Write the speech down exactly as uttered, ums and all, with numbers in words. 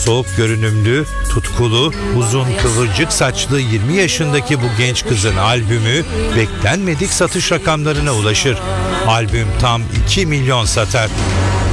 Soğuk görünümlü, tutkulu, uzun kıvırcık saçlı yirmi yaşındaki bu genç kızın albümü beklenmedik satış rakamlarına ulaşır. Albüm tam iki milyon satar.